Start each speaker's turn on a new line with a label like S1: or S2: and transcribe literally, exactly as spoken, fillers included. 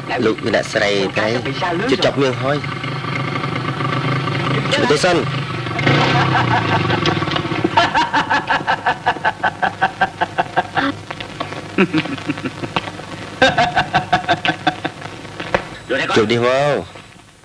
S1: Lúc như đã sợi cái Chứ chọc miệng thôi Chú tôi sân Chú đi vào